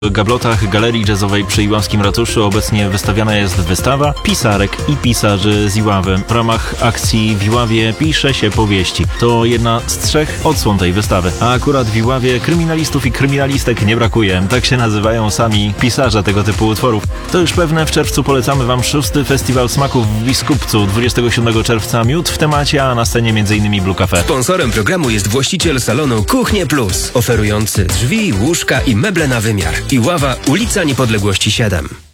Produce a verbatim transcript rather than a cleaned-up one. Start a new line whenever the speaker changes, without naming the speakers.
W gablotach Galerii Jazzowej przy Iławskim Ratuszu obecnie wystawiana jest wystawa Pisarek i pisarzy z Iławy. W ramach akcji w Iławie pisze się powieści. To jedna z trzech odsłon tej wystawy. A akurat w Iławie kryminalistów i kryminalistek nie brakuje. Tak się nazywają sami pisarze tego typu utworów. To już pewne, w czerwcu polecamy Wam szósty Festiwal Smaków w Biskupcu. dwudziestego siódmego czerwca miód w temacie, a na scenie m.in. Blue Cafe.
Sponsorem programu jest właściciel salonu Kuchnie Plus, oferujący drzwi, łóżka i meble na wymiar. Iława, ulica Niepodległości siedem.